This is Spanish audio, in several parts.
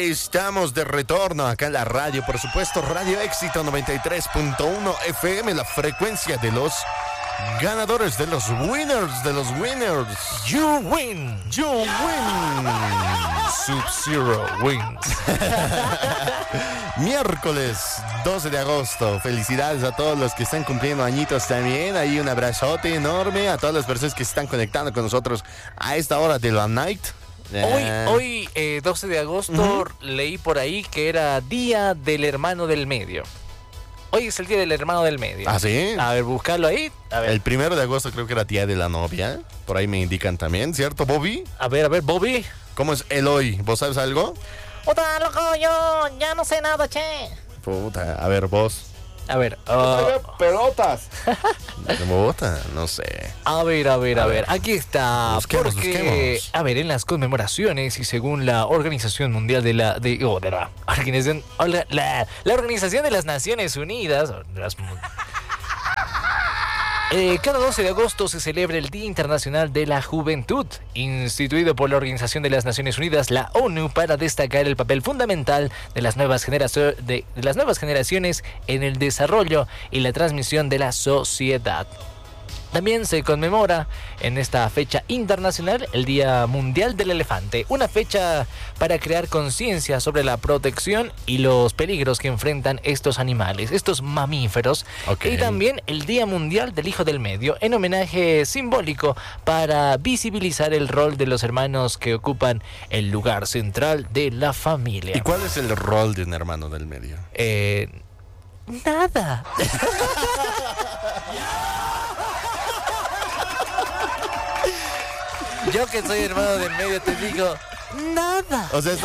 Estamos de retorno acá en la radio, por supuesto, Radio Éxito 93.1 FM, la frecuencia de los ganadores, de los winners. You win. Sub-Zero wins. Miércoles 12 de agosto. Felicidades a todos los que están cumpliendo añitos también. Ahí un abrazote enorme a todas las personas que se están conectando con nosotros a esta hora de la night. Hoy 12 de agosto, leí por ahí que era Día del Hermano del Medio. Hoy es el Día del Hermano del Medio. ¿Ah, sí? A ver, buscarlo ahí. A ver. El 1 de agosto creo que era Día de la Novia. Por ahí me indican también, ¿cierto, Bobby? A ver, Bobby. ¿Cómo es el hoy? ¿Vos sabes algo? Puta, loco, yo ya no sé nada, che. Puta, a ver, vos. A ver. ¡Pelotas! ¿Cómo vota? No sé. A ver. Aquí está. Busquemos. A ver, en las conmemoraciones y según la Organización Mundial de la Organización de las Naciones Unidas, cada 12 de agosto se celebra el Día Internacional de la Juventud, instituido por la Organización de las Naciones Unidas, la ONU, para destacar el papel fundamental de las nuevas generaciones en el desarrollo y la transmisión de la sociedad. También se conmemora en esta fecha internacional el Día Mundial del Elefante, una fecha para crear conciencia sobre la protección y los peligros que enfrentan estos animales, estos mamíferos. Okay. Y también el Día Mundial del Hijo del Medio, en homenaje simbólico para visibilizar el rol de los hermanos que ocupan el lugar central de la familia. ¿Y cuál es el rol de un hermano del medio? Nada. Yo que soy hermano del medio te digo nada. O sea,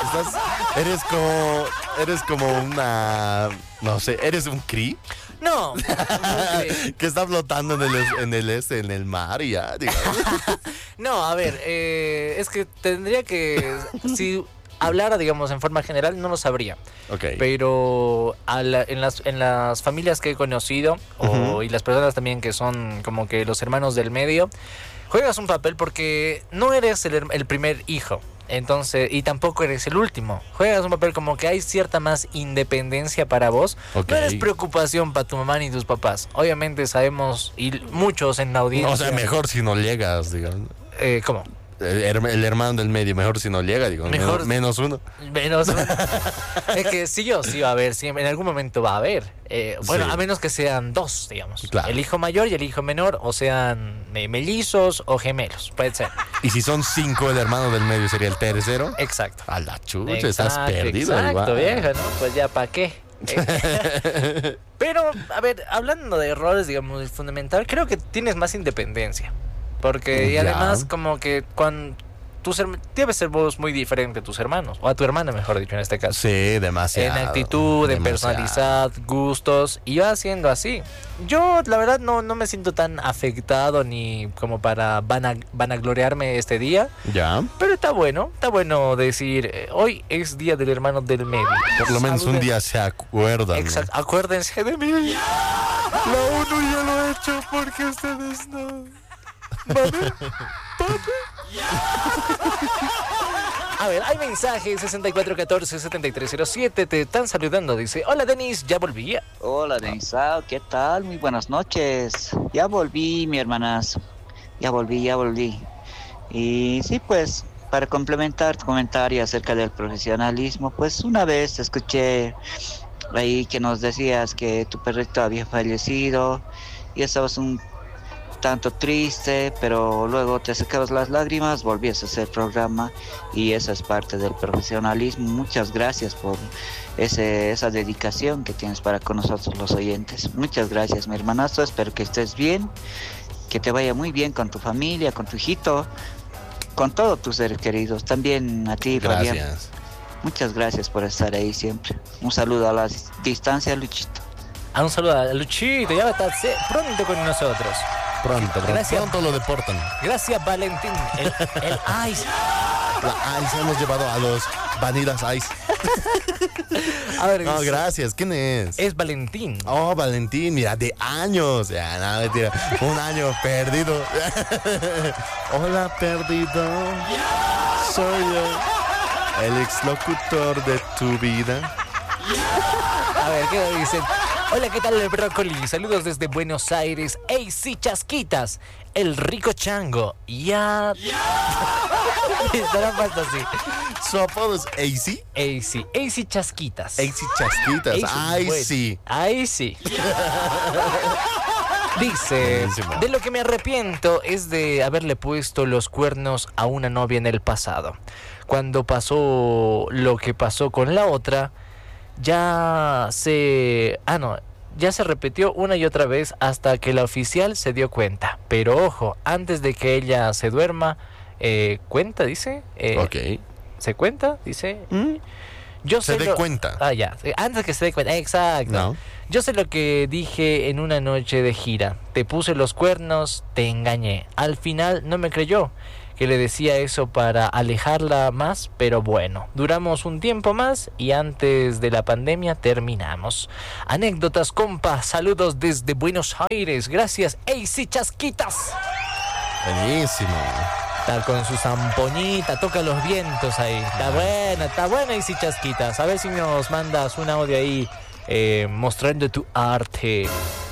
eres como una, no sé, eres un cri. No. Que está flotando en el mar y ya, digamos. No, a ver, es que tendría que, si hablara, digamos, en forma general, no lo sabría. Okay. Pero en las familias que he conocido, y las personas también que son como que los hermanos del medio, juegas un papel porque no eres el primer hijo, entonces, y tampoco eres el último. Juegas un papel como que hay cierta más independencia para vos. Okay. No eres preocupación para tu mamá ni tus papás. Obviamente sabemos, y muchos en la audiencia... O sea, mejor si no llegas, digamos. ¿Cómo? El hermano del medio, mejor si no llega, digo, mejor, menos uno. Es que sí va a haber, siempre, en algún momento va a haber. Bueno, sí. A menos que sean dos, digamos. Claro. El hijo mayor y el hijo menor, o sean mellizos o gemelos, puede ser. Y si son 5, el hermano del medio sería el tercero. Exacto. A la chucha, estás perdido. Exacto, vieja, ¿no? Pues ya, ¿para qué? Pero, a ver, hablando de errores, digamos, el fundamental, creo que tienes más independencia. Porque, y además, como que cuando debes ser vos muy diferente a tus hermanos, o a tu hermana, mejor dicho, en este caso. Sí, demasiado. En actitud, en personalidad, gustos, y va siendo así. Yo, la verdad, no me siento tan afectado ni como para vanagloriarme este día. Ya. Pero está bueno decir, hoy es Día del Hermano del Medio. Por lo menos un día se acuerdan. Exacto, ¿no? Acuérdense de mí. La ONU ya lo ha hecho porque ustedes no. ¿Vale? A ver, hay mensajes 6414-7307. Te están saludando. Dice: hola Denis, ya volví. Hola Denis, ¿qué tal? Muy buenas noches. Ya volví, mi hermanazo. Ya volví. Y sí, pues, para complementar tu comentario acerca del profesionalismo, pues una vez escuché ahí que nos decías que tu perrito había fallecido y estabas un tanto triste, pero luego te secabas las lágrimas, volvías a hacer el programa, y esa es parte del profesionalismo. Muchas gracias por esa dedicación que tienes para con nosotros los oyentes. Muchas gracias, mi hermanazo, espero que estés bien, que te vaya muy bien con tu familia, con tu hijito, con todos tus seres queridos, también a ti, Fabián. Gracias. Muchas gracias por estar ahí siempre. Un saludo a la distancia, Luchito. Un saludo a Luchito, ya va a estar pronto con nosotros. Pronto lo deportan. Gracias, Valentín. El Ice. La Ice, hemos llevado a los Vanilas Ice. A ver, no, gracias. ¿Quién es? Es Valentín. Oh, Valentín, mira, de años. Ya, no, mentira. Un año perdido. Hola, perdido. Soy yo. El exlocutor de tu vida. A ver, ¿qué dicen? Hola, ¿qué tal el brócoli? Saludos desde Buenos Aires. ¡Ey, sí, chasquitas! El rico chango. Ya. Estará más así. Su apodo es AC. AC chasquitas. AC Chasquitas. AC, Ay, bueno. sí. Ay, sí. Dice, Buenísimo. de lo que me arrepiento es de haberle puesto los cuernos a una novia en el pasado. Cuando pasó lo que pasó con la otra, ya se repitió una y otra vez hasta que la oficial se dio cuenta. Pero ojo, antes de que ella se duerma, cuenta, dice. Ok. ¿Se cuenta? Dice. Yo Se sé dé cuenta. Ah, ya. Antes que se dé cuenta. Exacto. No. Yo sé lo que dije en una noche de gira. Te puse los cuernos, te engañé. Al final no me creyó que le decía eso para alejarla más, pero bueno, duramos un tiempo más y antes de la pandemia terminamos. Anécdotas, compa. Saludos desde Buenos Aires. Gracias. ¡Ey, sí, chasquitas! Buenísimo. Está con su zampoñita, toca los vientos ahí. Está buena y sí, chasquitas. A ver si nos mandas un audio ahí mostrando tu arte.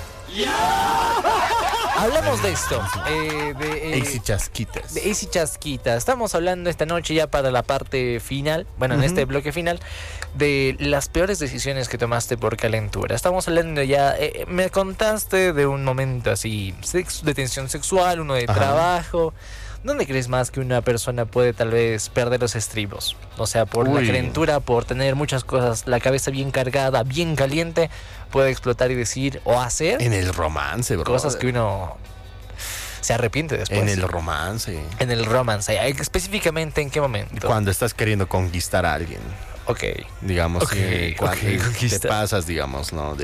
Hablamos de esto. AC Chasquitas. De AC Chasquitas. Estamos hablando esta noche ya para la parte final, bueno, en este bloque final, de las peores decisiones que tomaste por calentura. Estamos hablando ya, me contaste de un momento así, de tensión sexual, uno de trabajo. ¿Dónde crees más que una persona puede tal vez perder los estribos? O sea, por la calentura, por tener muchas cosas, la cabeza bien cargada, bien caliente, puede explotar y decir o hacer En el romance, bro. cosas que uno se arrepiente después. En el romance. En el romance. Específicamente, ¿en qué momento? Cuando estás queriendo conquistar a alguien. Ok. Digamos que cuando te conquistar. pasas, digamos, ¿no?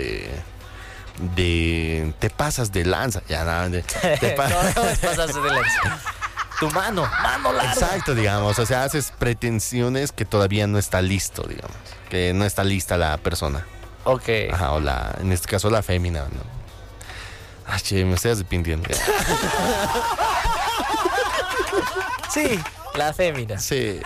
Te pasas de lanza. Ya nada. No es pasarse de lanza. Tu mano larga. Exacto, digamos. O sea, haces pretensiones que todavía no está listo, digamos. Que no está lista la persona. Ok. Ajá, o en este caso la fémina, ¿no? Ah, che, me estoy arrepintiendo. Sí, la fémina. Sí.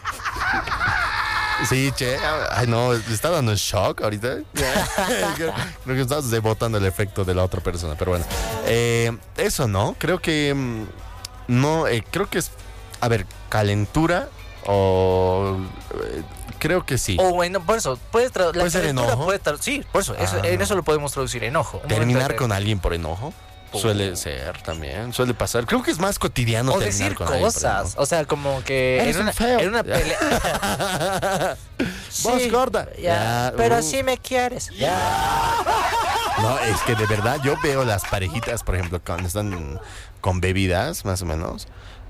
Sí, che. Ay, no, le está dando shock ahorita. Creo que estás rebotando el efecto de la otra persona, pero bueno. Eso no, creo que no, creo que es, a ver, calentura o creo que sí. O bueno, por eso, ¿Puede ser enojo? Sí, por eso, en eso lo podemos traducir, enojo. Un Terminar momento con alguien por enojo. Suele ser también, suele pasar. Creo que es más cotidiano o terminar decir con alguien por cosas, enojo. o sea, como que Eres un feo. en una pelea. Vos Sí, gorda. ya, pero sí me quieres. No, es que de verdad yo veo las parejitas, por ejemplo, cuando están con bebidas, más o menos,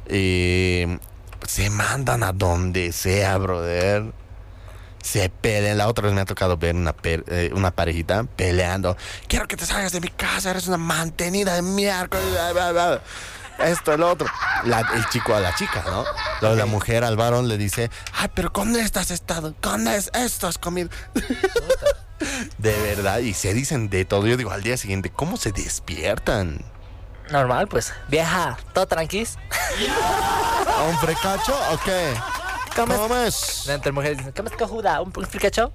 se mandan a donde sea, brother. Se pelean. La otra vez me ha tocado ver una parejita peleando. Quiero que te salgas de mi casa, eres una mantenida de miércoles. Bla, bla, bla. Esto, el otro. El chico a la chica, ¿no? Luego la mujer al varón le dice, ay, pero con esta has estado, con esto has comido. De verdad, y se dicen de todo. Yo digo, al día siguiente, ¿cómo se despiertan? Normal, pues. Vieja, ¿todo tranquis? ¿A un frecacho o qué? ¿Cómo es? La entre mujeres dicen, ¿cómo es cojuda? ¿Un fricacho?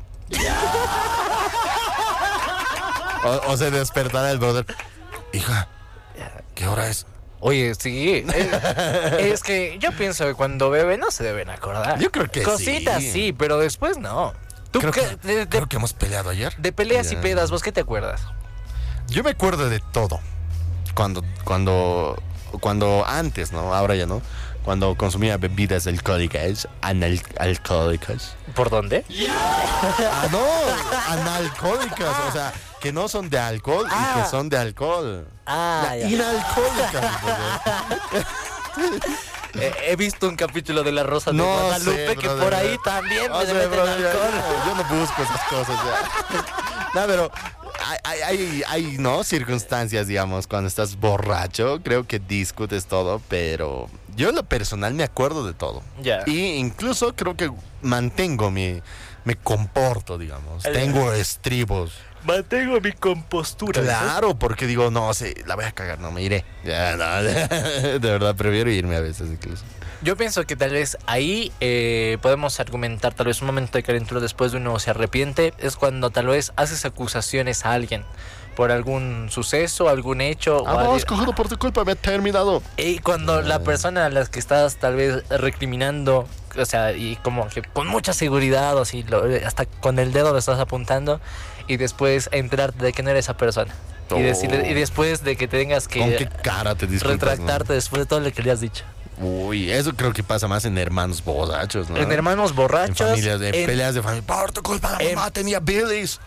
O se despertará el brother. Hija, ¿qué hora es? Oye, sí. Es que yo pienso que cuando beben no se deben acordar. Yo creo que Cositas sí. sí, pero después no. ¿Tú Creo qué? que hemos peleado ayer. De peleas y Ya. pedas, ¿vos qué te acuerdas? Yo me acuerdo de todo. Cuando antes, ¿no? Ahora ya no. Cuando consumía bebidas alcohólicas, analcohólicas. ¿Por dónde? Ah, no, analcohólicas, o sea, que no son de alcohol y que son de alcohol. Ah, ya. Inalcohólicas. He visto un capítulo de La Rosa de No Guadalupe sé, que brother. por ahí también O me sea, meten bro, alcohol. yo no busco esas cosas ya. No, pero hay no circunstancias, digamos, cuando estás borracho, creo que discutes todo, pero yo en lo personal me acuerdo de todo. Ya. Y incluso creo que me comporto, digamos. Tengo estribos. Mantengo mi compostura. Claro, porque digo, no sé, la voy a cagar, no me iré. Ya, no, de verdad, prefiero irme a veces incluso. Yo pienso que tal vez ahí podemos argumentar tal vez un momento de calentura después de uno se arrepiente. Es cuando tal vez haces acusaciones a alguien por algún suceso, algún hecho. Vamos, cojudo, por tu culpa me he terminado. Y cuando la persona a la que estás tal vez recriminando, o sea, y como que con mucha seguridad, o así, hasta con el dedo lo estás apuntando, y después enterarte de que no eres esa persona. Y después de que tengas que ¿Con qué cara te disculpas, retractarte después de todo lo que le has dicho. Uy, eso creo que pasa más en hermanos borrachos, ¿no? En hermanos borrachos. En familias, de peleas de familia. Por tu culpa, la mamá tenía bilis.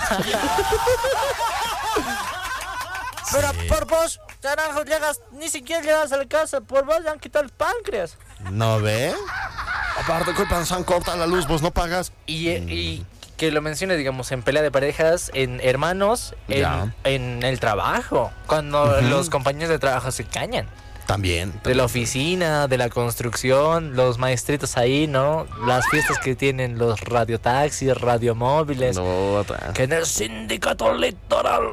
Pero por vos, carajo, ni siquiera llegas a la casa. Por vos le han quitado el páncreas. ¿No ve? Aparte, culpa, nos han cortado la luz, vos no pagas. Y que lo mencione, digamos, en pelea de parejas, en hermanos, en el trabajo. Cuando los compañeros de trabajo se cañan. También. De la oficina, de la construcción, los maestritos ahí, ¿no? Las fiestas que tienen los radiotaxis, radiomóviles. No, que en el sindicato litoral.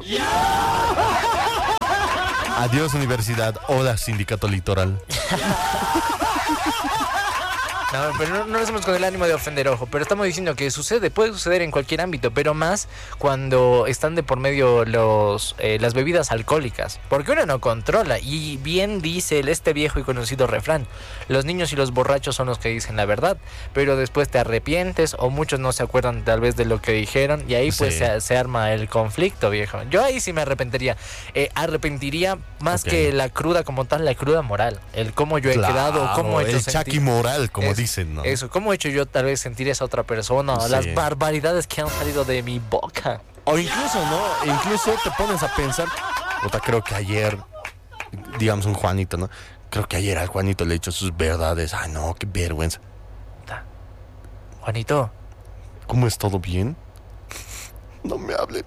Adiós, universidad. Hola, sindicato litoral. No, pero no lo hacemos con el ánimo de ofender, ojo. Pero estamos diciendo que puede suceder en cualquier ámbito, pero más cuando están de por medio las bebidas alcohólicas. Porque uno no controla. Y bien dice este viejo y conocido refrán: los niños y los borrachos son los que dicen la verdad. Pero después te arrepientes, o muchos no se acuerdan tal vez de lo que dijeron, y ahí pues se arma el conflicto, viejo. Yo ahí sí me arrepentiría. Arrepentiría más que la cruda como tal, la cruda moral. El cómo yo he quedado, cómo he hecho el chaki moral, como dicen, ¿no? Eso, ¿cómo he hecho yo tal vez sentir a esa otra persona? Sí. Las barbaridades que han salido de mi boca. O incluso, ¿no? Incluso te pones a pensar, creo que ayer, digamos un Juanito, ¿no? Creo que ayer al Juanito le he dicho sus verdades. Ay, no, qué vergüenza. Juanito. ¿Cómo es? ¿Todo bien? No me hable.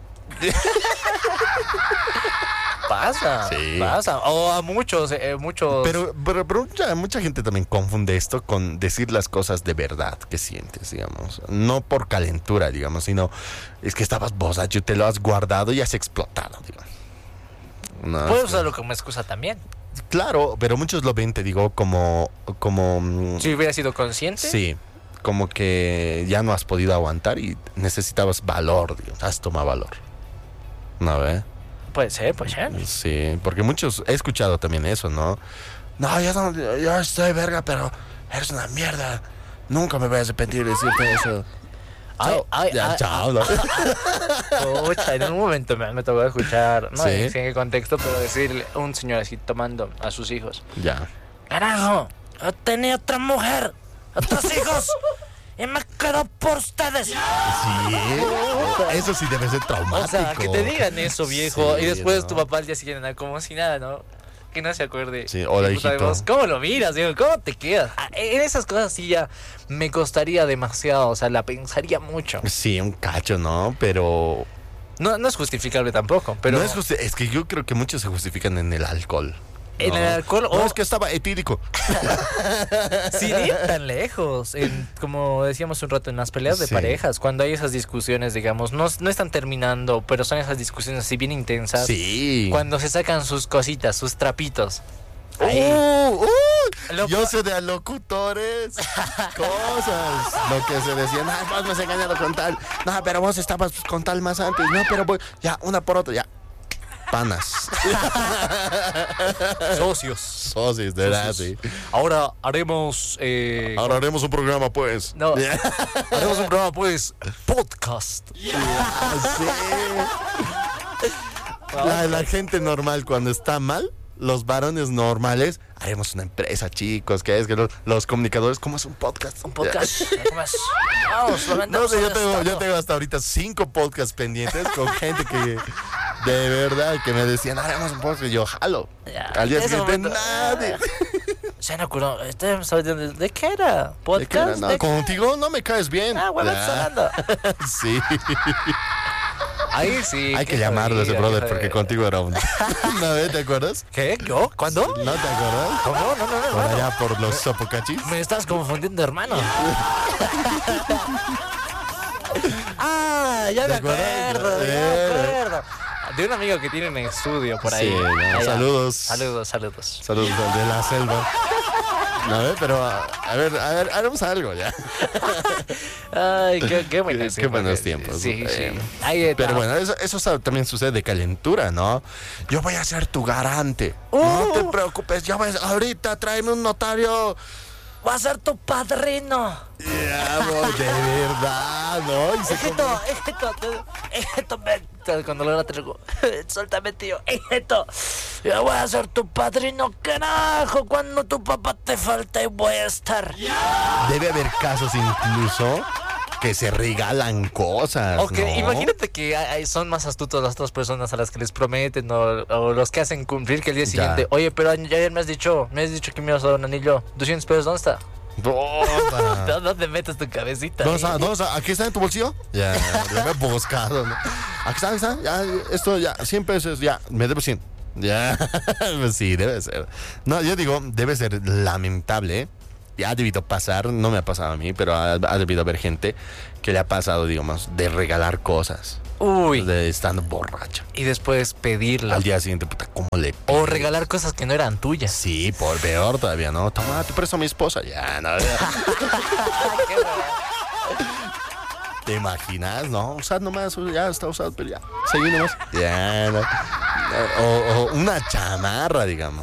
Pasa. O a muchos. Pero mucha gente también confunde esto con decir las cosas de verdad que sientes, digamos. No por calentura, digamos, sino es que estabas borracho, te lo has guardado y has explotado, digamos. No, puedes usarlo como excusa también. Claro, pero muchos lo ven, te digo, como si hubieras sido consciente. Sí, como que ya no has podido aguantar y necesitabas valor, digamos. Has tomado valor. ¿No ve? Puede ser. Sí, porque muchos, he escuchado también eso, ¿no? No, yo estoy verga, pero eres una mierda. Nunca me voy a arrepentir de decirte eso. Chao. Pucha, en un momento me tocó escuchar, no sé en qué contexto, pero decirle un señor así tomando a sus hijos. Ya. Carajo, yo tenía otra mujer, otros hijos. Y me quedo por ustedes. Sí, eso sí debe ser traumático. O sea, que te digan eso, viejo. Sí, y después tu papá al día siguiente como si nada, ¿no? Que no se acuerde. Sí, hola, hijito. ¿Cómo lo miras, viejo? ¿Cómo te quedas? En esas cosas sí ya me costaría demasiado. O sea, la pensaría mucho. Sí, un cacho, ¿no? Pero... No es justificable tampoco, pero... No es que yo creo que muchos se justifican en el alcohol. En el alcohol no, es que estaba etílico. Sin ir tan lejos. Como decíamos un rato, en las peleas de parejas, cuando hay esas discusiones, digamos, no están terminando, pero son esas discusiones así bien intensas. Sí. Cuando se sacan sus cositas, sus trapitos. Yo sé de locutores cosas. Lo que se decían, vos me has engañado con tal. No, pero vos estabas con tal más antes. No, pero voy, ya, una por otra, ya. Panas. Socios, de verdad, sí. Ahora haremos un programa, pues. No, haremos un programa, pues, podcast. Sí. La gente normal cuando está mal, los varones normales, haremos una empresa, chicos, que es que los comunicadores, ¿cómo es un podcast? Un podcast. No sé, yo tengo hasta ahorita 5 podcasts pendientes con gente que de verdad que me decían, haremos un podcast, y yo jalo. Al día siguiente nadie. Se me ocurrió, ¿de qué era? ¿Podcast? ¿De qué era? No, contigo no me caes bien. Sonando. Sí. Ahí sí. Hay que llamarlo a ese brother porque contigo era una vez, ¿te acuerdas? ¿Qué? ¿Yo? ¿Cuándo? ¿No te acuerdas? ¿Cómo? No. Por allá por los Sopocachis. Me estás confundiendo, hermano. Ya me acuerdo. De un amigo que tiene un estudio por ahí. Sí, saludos. Saludos. Saludos de la selva. No, pero a ver, haremos algo ya. Ay, qué buenos Qué buenos tiempos. Sí, sí. Ahí Pero bueno, eso también sucede de calentura, ¿no? Yo voy a ser tu garante. No te preocupes, ahorita tráeme un notario. Va a ser tu padrino. Ya, de verdad, ¿no? Y Esto, cuando logra traigo. Suéltame, tío. Esto. Yo voy a ser tu padrino, carajo. Cuando tu papá te falte, voy a estar. Debe haber casos incluso que se regalan cosas. Ok, ¿no? imagínate que son más astutos las otras personas a las que les prometen o los que hacen cumplir que el día siguiente, oye, pero ayer me has dicho que me ibas a dar un anillo, 200 pesos, ¿dónde está? ¿Dónde metes tu cabecita? ¿Dónde está? ¿Aquí está en tu bolsillo? Ya, lo he buscado, ¿no? Aquí está, ya, esto ya, 100 pesos, ya, me debo 100. Ya, pues sí, debe ser. No, yo digo, debe ser lamentable, ¿eh? Ya ha debido pasar, no me ha pasado a mí, pero ha debido haber gente que le ha pasado, digamos, de regalar cosas. Uy. De estando borracho. Y después pedirla. Al día siguiente, puta, ¿cómo le pido? O regalar cosas que no eran tuyas. Sí, por peor todavía, ¿no? Toma, te presto a mi esposa. Ya, no. ¿Te imaginas? No, usad nomás, ya está usado, pero ya. Seguí nomás. Ya, no. O una chamarra, digamos.